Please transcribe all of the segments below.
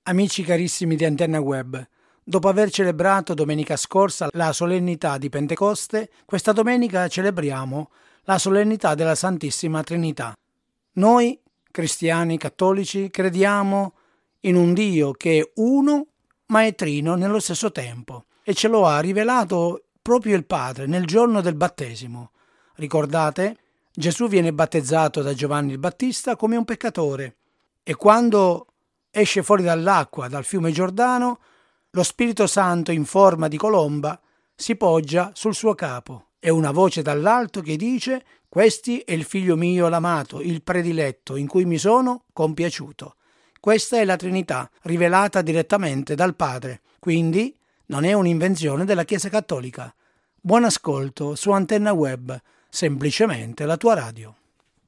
Amici carissimi di Antenna Web, dopo aver celebrato domenica scorsa la solennità di Pentecoste, questa domenica celebriamo la solennità della Santissima Trinità. Noi, cristiani cattolici, crediamo in un Dio che è uno ma è trino nello stesso tempo e ce lo ha rivelato proprio il Padre nel giorno del battesimo. Ricordate? Gesù viene battezzato da Giovanni il Battista come un peccatore e quando esce fuori dall'acqua, dal fiume Giordano, lo Spirito Santo in forma di colomba si poggia sul suo capo e una voce dall'alto che dice: «Questi è il figlio mio l'amato, il prediletto, in cui mi sono compiaciuto». Questa è la Trinità rivelata direttamente dal Padre, quindi non è un'invenzione della Chiesa Cattolica. Buon ascolto su Antenna Web, semplicemente la tua radio.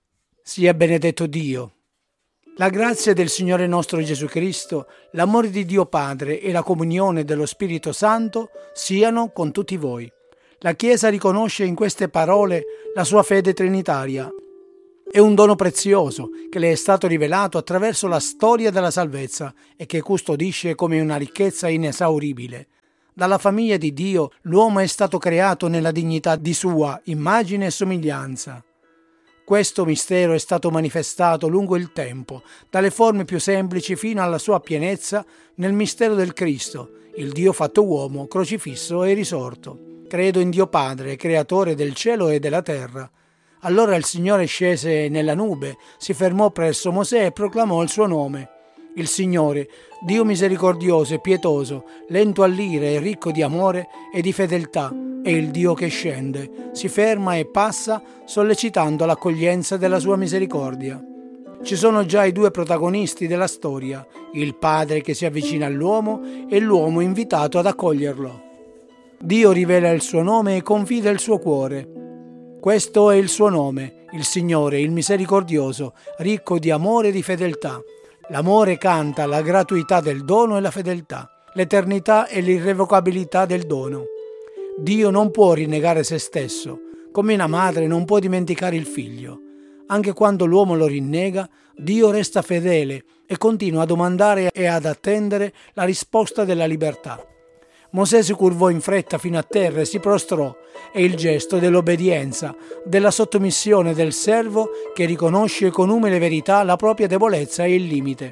Sia benedetto Dio. La grazia del Signore nostro Gesù Cristo, l'amore di Dio Padre e la comunione dello Spirito Santo siano con tutti voi. La Chiesa riconosce in queste parole la sua fede trinitaria. È un dono prezioso che le è stato rivelato attraverso la storia della salvezza e che custodisce come una ricchezza inesauribile. Dalla famiglia di Dio l'uomo è stato creato nella dignità di sua immagine e somiglianza. Questo mistero è stato manifestato lungo il tempo, dalle forme più semplici fino alla sua pienezza nel mistero del Cristo, il Dio fatto uomo, crocifisso e risorto. Credo in Dio Padre, creatore del cielo e della terra. Allora il Signore scese nella nube, si fermò presso Mosè e proclamò il suo nome. Il Signore, Dio misericordioso e pietoso, lento all'ira e ricco di amore e di fedeltà, è il Dio che scende, si ferma e passa sollecitando l'accoglienza della sua misericordia. Ci sono già i due protagonisti della storia, il Padre che si avvicina all'uomo e l'uomo invitato ad accoglierlo. Dio rivela il suo nome e confida il suo cuore. Questo è il suo nome, il Signore, il misericordioso, ricco di amore e di fedeltà. L'amore canta la gratuità del dono e la fedeltà, l'eternità e l'irrevocabilità del dono. Dio non può rinnegare se stesso, come una madre non può dimenticare il figlio. Anche quando l'uomo lo rinnega, Dio resta fedele e continua a domandare e ad attendere la risposta della libertà. Mosè si curvò in fretta fino a terra e si prostrò. È il gesto dell'obbedienza, della sottomissione del servo che riconosce con umile verità la propria debolezza e il limite.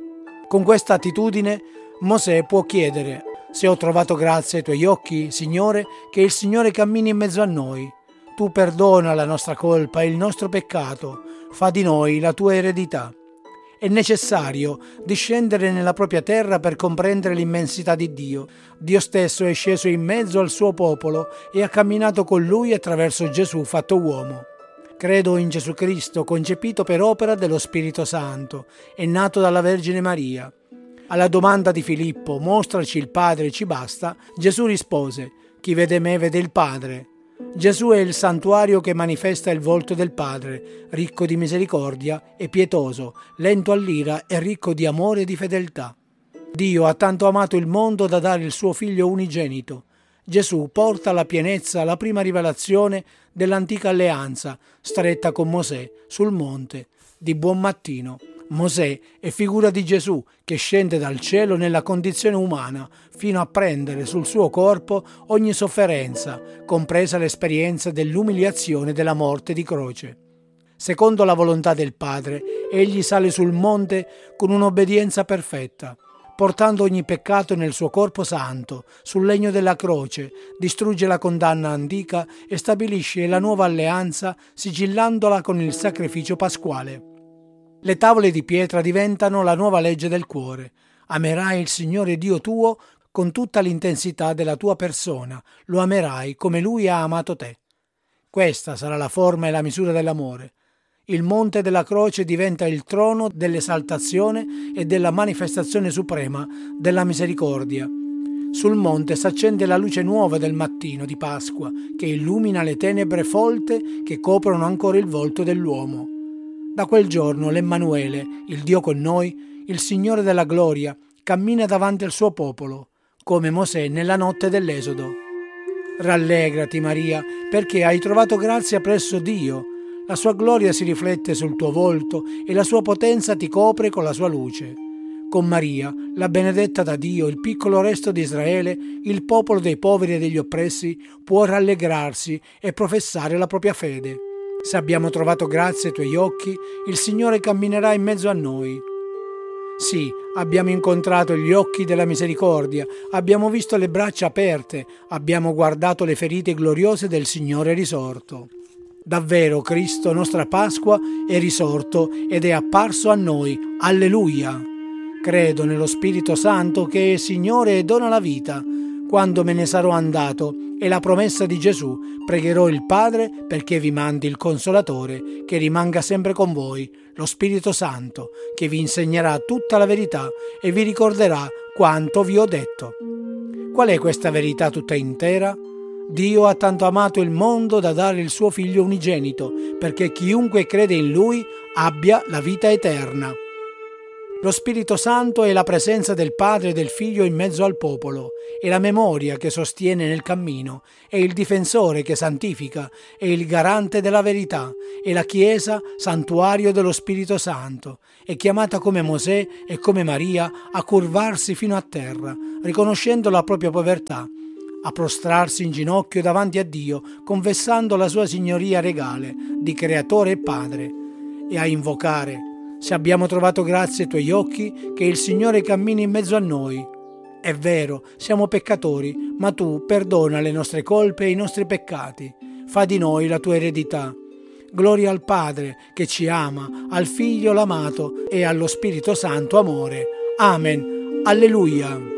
Con questa attitudine Mosè può chiedere: «Se ho trovato grazia ai tuoi occhi, Signore, che il Signore cammini in mezzo a noi. Tu perdona la nostra colpa e il nostro peccato, fa di noi la tua eredità». È necessario discendere nella propria terra per comprendere l'immensità di Dio. Dio stesso è sceso in mezzo al suo popolo e ha camminato con lui attraverso Gesù fatto uomo. Credo in Gesù Cristo, concepito per opera dello Spirito Santo e nato dalla Vergine Maria. Alla domanda di Filippo, «Mostraci il Padre, ci basta?», Gesù rispose: «Chi vede me vede il Padre». Gesù è il santuario che manifesta il volto del Padre, ricco di misericordia e pietoso, lento all'ira e ricco di amore e di fedeltà. Dio ha tanto amato il mondo da dare il suo Figlio unigenito. Gesù porta alla pienezza la prima rivelazione dell'antica alleanza, stretta con Mosè sul monte di buon mattino. Mosè è figura di Gesù che scende dal cielo nella condizione umana fino a prendere sul suo corpo ogni sofferenza, compresa l'esperienza dell'umiliazione e della morte di croce. Secondo la volontà del Padre, egli sale sul monte con un'obbedienza perfetta, portando ogni peccato nel suo corpo santo, sul legno della croce, distrugge la condanna antica e stabilisce la nuova alleanza sigillandola con il sacrificio pasquale. Le tavole di pietra diventano la nuova legge del cuore. Amerai il Signore Dio tuo con tutta l'intensità della tua persona, lo amerai come Lui ha amato te. Questa sarà la forma e la misura dell'amore. Il monte della croce diventa il trono dell'esaltazione e della manifestazione suprema della misericordia. Sul monte s'accende la luce nuova del mattino di Pasqua che illumina le tenebre folte che coprono ancora il volto dell'uomo. Da quel giorno l'Emmanuele, il Dio con noi, il Signore della gloria, cammina davanti al suo popolo, come Mosè nella notte dell'Esodo. Rallegrati, Maria, perché hai trovato grazia presso Dio. La sua gloria si riflette sul tuo volto e la sua potenza ti copre con la sua luce. con Maria, la benedetta da Dio, il piccolo resto di Israele, il popolo dei poveri e degli oppressi, può rallegrarsi e professare la propria fede. Se abbiamo trovato grazia ai tuoi occhi, il Signore camminerà in mezzo a noi. Sì, abbiamo incontrato gli occhi della misericordia, abbiamo visto le braccia aperte, abbiamo guardato le ferite gloriose del Signore risorto. Davvero Cristo, nostra Pasqua, è risorto ed è apparso a noi. Alleluia! Credo nello Spirito Santo che è Signore e dona la vita. Quando me ne sarò andato, è la promessa di Gesù, pregherò il Padre perché vi mandi il Consolatore, che rimanga sempre con voi, lo Spirito Santo, che vi insegnerà tutta la verità e vi ricorderà quanto vi ho detto. Qual è questa verità tutta intera? Dio ha tanto amato il mondo da dare il suo Figlio unigenito, perché chiunque crede in Lui abbia la vita eterna. Lo Spirito Santo è la presenza del Padre e del Figlio in mezzo al popolo, è la memoria che sostiene nel cammino, è il difensore che santifica, è il garante della verità, è la Chiesa, santuario dello Spirito Santo, è chiamata come Mosè e come Maria a curvarsi fino a terra, riconoscendo la propria povertà, a prostrarsi in ginocchio davanti a Dio, confessando la sua signoria regale di Creatore e Padre, e a invocare: se abbiamo trovato grazia ai tuoi occhi, che il Signore cammini in mezzo a noi. È vero, siamo peccatori, ma tu perdona le nostre colpe e i nostri peccati. Fa di noi la tua eredità. Gloria al Padre che ci ama, al Figlio l'amato e allo Spirito Santo amore. Amen. Alleluia.